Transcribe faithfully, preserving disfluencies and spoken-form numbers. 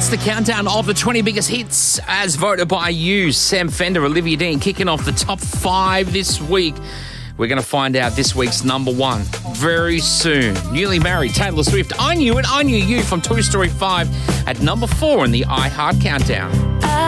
It's the countdown of the twenty biggest hits as voted by you. Sam Fender, Olivia Dean kicking off the top five this week. We're going to find out this week's number one very soon. Newly married, Taylor Swift. I Knew It, I Knew You from Toy Story five at number four in the iHeart Countdown. I